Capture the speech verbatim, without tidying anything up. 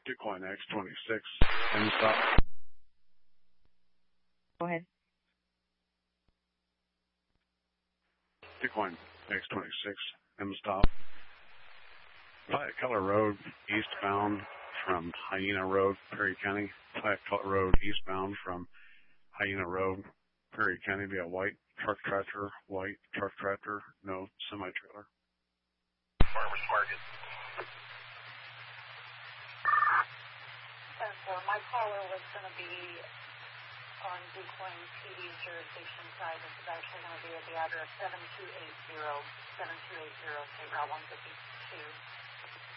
Bitcoin X twenty-six, M stop. Go ahead. Bitcoin X twenty-six, M stop. Pyatt Cutler Road, eastbound from Hyena Road, Perry County. Pyatt Cutler Road, eastbound from Hyena Road, Perry County via white truck tractor, white truck tractor, no semi-trailer. Farmers Market. And so my caller was going to be on Bitcoin P D's jurisdiction side. This is actually going to be at the address seven two eight zero, seven two eight zero, State Route one fifty-two.